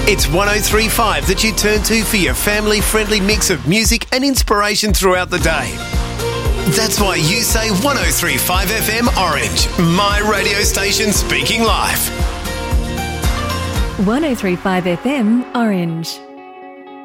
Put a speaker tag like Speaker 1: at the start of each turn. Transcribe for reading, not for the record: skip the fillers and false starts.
Speaker 1: It's 103.5 that you turn to for your family-friendly mix of music and inspiration throughout the day. That's why you say 103.5 FM Orange, my radio station speaking life.
Speaker 2: 103.5 FM Orange.